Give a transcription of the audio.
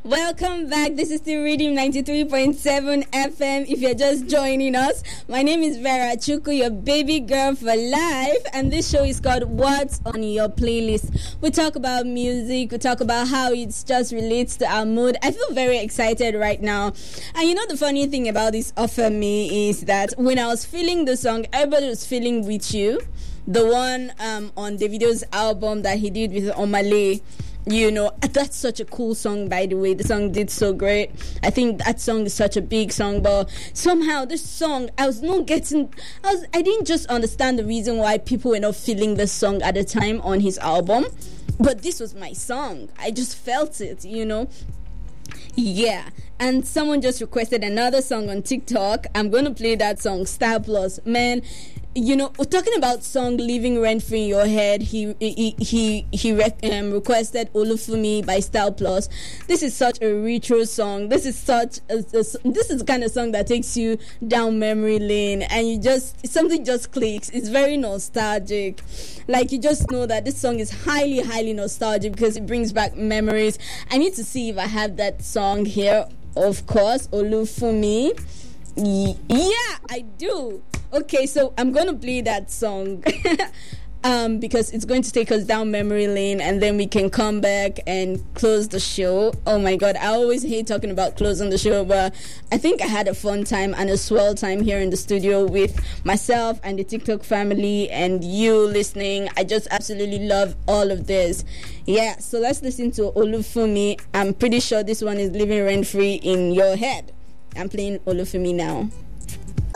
Welcome back. This is still Reading 93.7 FM. If you're just joining us, my name is Vera Chuku, your baby girl for life, and this show is called What's on Your Playlist. We talk about music, we talk about how it just relates to our mood. I feel very excited right now. And you know the funny thing about this Offer Me is that when I was feeling the song, everybody was feeling With You, the one on Davido's album that he did with Omale. You know, that's such a cool song, by the way. The song did so great. I think that song is such a big song, but somehow this song, I didn't just understand the reason why people were not feeling this song at the time on his album, but this was my song. I just felt it, you know. Yeah, and someone just requested another song on TikTok. I'm going to play that song, Style Plus. Man, you know, we're talking about song living rent free in your head. He requested Olufumi by Style Plus. This is such a retro song. This is the kind of song that takes you down memory lane, and something just clicks. It's very nostalgic. Like, you just know that this song is highly, highly nostalgic because it brings back memories. I need to see if I have that song here. Of course, Olufumi. Yeah, I do. Okay, so I'm going to play that song because it's going to take us down memory lane, and then we can come back and close the show. Oh my God, I always hate talking about closing the show, but I think I had a fun time and a swell time here in the studio with myself and the TikTok family and you listening. I just absolutely love all of this. Yeah, so let's listen to Olufumi. I'm pretty sure this one is living rent-free in your head. I'm playing Olufumi now.